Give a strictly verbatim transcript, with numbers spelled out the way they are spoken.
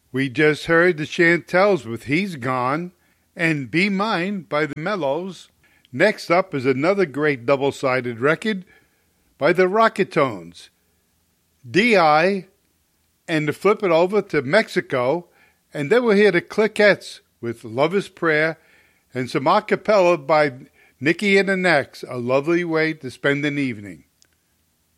We just heard the Chantels with He's Gone and Be Mine by the Mellows. Next up is another great double-sided record by the Rocketones, D I, and to flip it over to Mexico, and then we'll hear the Cliquettes with Lover's Prayer and some a cappella by Nicky and the Necks, A Lovely Way to Spend an Evening.